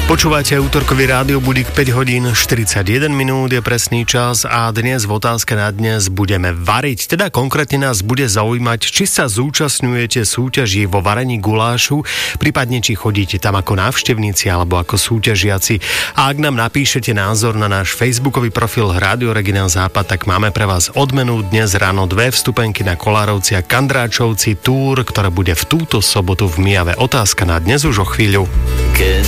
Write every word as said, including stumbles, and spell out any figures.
Počúvate útorkový rádiobudík, päť hodín štyridsaťjeden minút je presný čas a dnes v otázke na dnes budeme variť. Teda konkrétne nás bude zaujímať, či sa zúčastňujete súťaží vo varení gulášu, prípadne či chodíte tam ako návštevníci alebo ako súťažiaci. A ak nám napíšete názor na náš facebookový profil Rádio Regina Západ, tak máme pre vás odmenu dnes ráno dve vstupenky na Kolárovci a Kandráčovci túr, ktorá bude v túto sobotu v Mijave. Otázka na dnes už o chvíľu. Keď